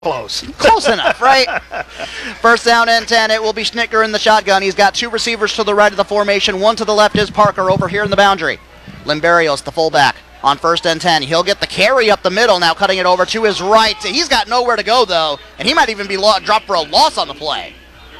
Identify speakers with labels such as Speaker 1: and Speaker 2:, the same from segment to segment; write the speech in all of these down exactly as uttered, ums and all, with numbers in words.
Speaker 1: Close.
Speaker 2: Close enough, right? First down and ten. It will be Schnittger in the shotgun. He's got two receivers to the right of the formation. One to the left is Parker over here in the boundary. Limberios, the fullback, on first and ten. He'll get the carry up the middle, now cutting it over to his right. He's got nowhere to go, though, and he might even be lo- dropped for a loss on the play.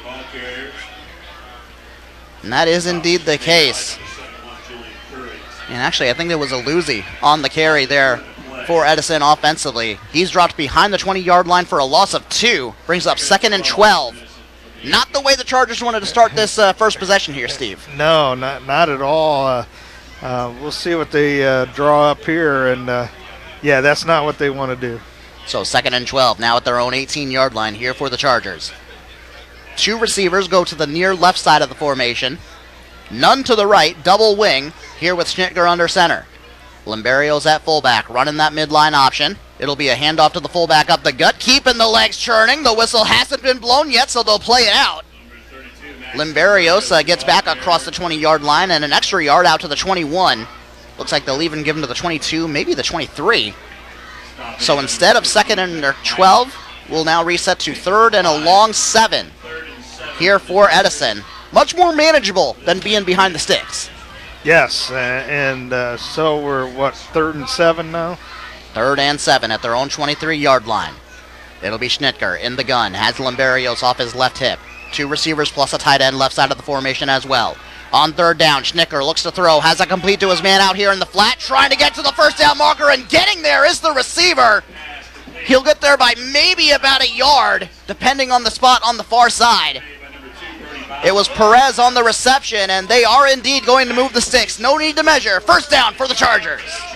Speaker 2: And that is indeed the case. And actually, I think there was a Lucy on the carry there for Edison offensively. He's dropped behind the twenty-yard line for a loss of two. Brings up second and twelve. Not the way the Chargers wanted to start this uh, first possession here, Steve.
Speaker 1: No, not not at all. Uh, uh, we'll see what they uh, draw up here, and uh, yeah, that's not what they want to do.
Speaker 2: So second and twelve, now at their own eighteen-yard line here for the Chargers. Two receivers go to the near left side of the formation. None to the right, double wing, here with Schnittger under center. Limberios at fullback, running that midline option. It'll be a handoff to the fullback up the gut, keeping the legs churning. The whistle hasn't been blown yet, so they'll play it out. Limberios uh, gets back across the twenty-yard line and an extra yard out to the twenty-one. Looks like they'll even give him to the twenty-two, maybe the twenty-three. So instead of second and twelve, we'll now reset to third and a long seven here for Edison. Much more manageable than being behind the sticks.
Speaker 1: Yes, uh, and uh, so we're, what, third and seven now?
Speaker 2: Third and seven at their own twenty-three-yard line. It'll be Schnittger in the gun. Has Limberios off his left hip. Two receivers plus a tight end left side of the formation as well. On third down, Schnittger looks to throw. Has a complete to his man out here in the flat. Trying to get to the first down marker, and getting there is the receiver. He'll get there by maybe about a yard, depending on the spot on the far side. It was Perez on the reception, and they are indeed going to move the sticks. No need to measure. First down for the Chargers.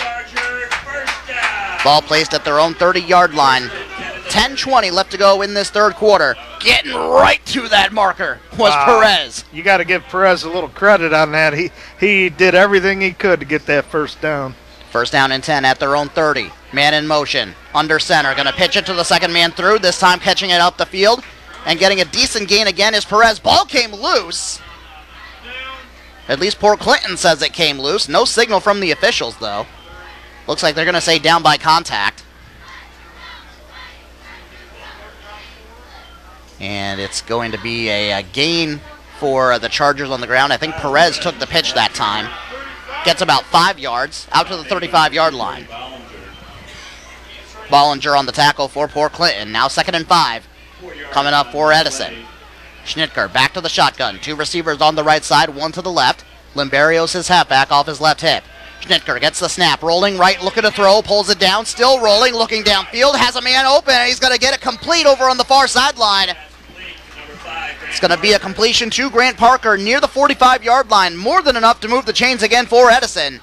Speaker 2: Ball placed at their own thirty-yard line. ten twenty left to go in this third quarter. Getting right to that marker was uh, Perez.
Speaker 1: You got to give Perez a little credit on that. He he did everything he could to get that first down.
Speaker 2: First down and ten at their own thirty. Man in motion. Under center. Going to pitch it to the second man through. This time catching it up the field. And getting a decent gain again is Perez. Ball came loose. At least Port Clinton says it came loose. No signal from the officials, though. Looks like they're going to say down by contact. And it's going to be a, a gain for the Chargers on the ground. I think Perez took the pitch that time. Gets about five yards out to the thirty-five-yard line. Bollinger on the tackle for Port Clinton. Now second and five. Coming up for Edison. Schnittger back to the shotgun. Two receivers on the right side, one to the left. Limberios his halfback off his left hip. Schnittger gets the snap, rolling right, looking to throw, pulls it down, still rolling, looking downfield, has a man open, and he's going to get it complete over on the far sideline. It's going to be a completion to Grant Parker near the forty-five-yard line, more than enough to move the chains again for Edison.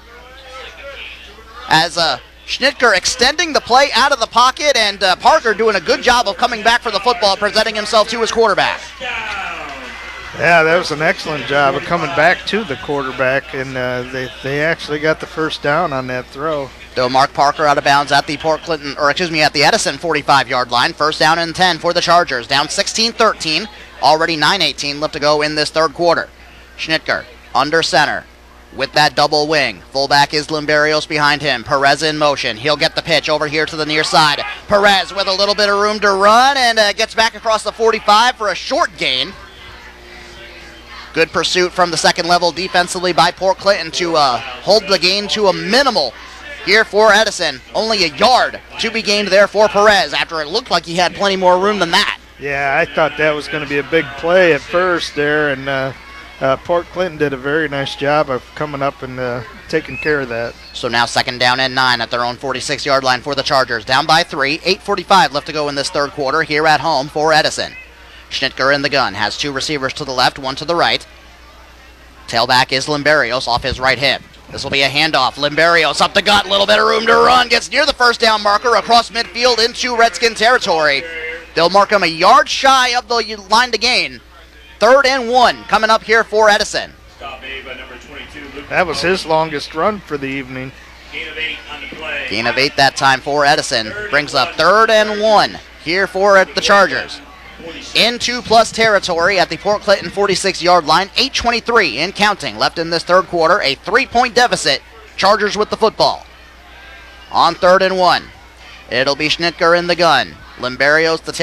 Speaker 2: As uh, Schnittger extending the play out of the pocket, and uh, Parker doing a good job of coming back for the football, presenting himself to his quarterback.
Speaker 1: Yeah, that was an excellent job of coming back to the quarterback, and uh, they, they actually got the first down on that throw.
Speaker 2: They'll mark Parker out of bounds at the Port Clinton, or excuse me, at the Edison forty-five-yard line. First down and ten for the Chargers. Down sixteen thirteen. Already nine eighteen left to go in this third quarter. Schnittger under center with that double wing. Fullback is Limberios behind him. Perez in motion. He'll get the pitch over here to the near side. Perez with a little bit of room to run, and uh, gets back across the forty-five for a short gain. Good pursuit from the second level defensively by Port Clinton to uh, hold the gain to a minimal here for Edison. Only a yard to be gained there for Perez after it looked like he had plenty more room than that.
Speaker 1: Yeah, I thought that was going to be a big play at first there, and uh, uh, Port Clinton did a very nice job of coming up and uh, taking care of that.
Speaker 2: So now second down and nine at their own forty-six-yard line for the Chargers. Down by three, eight forty-five left to go in this third quarter here at home for Edison. Schnittger in the gun, has two receivers to the left, one to the right. Tailback is Limberios off his right hip. This will be a handoff. Limberios up the gut, little bit of room to run, gets near the first down marker across midfield into Redskin territory. They'll mark him a yard shy of the line to gain. Third and one coming up here for Edison.
Speaker 1: That was his longest run for the evening.
Speaker 3: Gain of eight on the play.
Speaker 2: Gain of eight that time for Edison. Brings up third and one here for the Chargers. Into plus territory at the Port Clinton forty-six-yard line. eight twenty-three in counting left in this third quarter. A three-point deficit. Chargers with the football. On third and one. It'll be Schnittger in the gun. Limberios the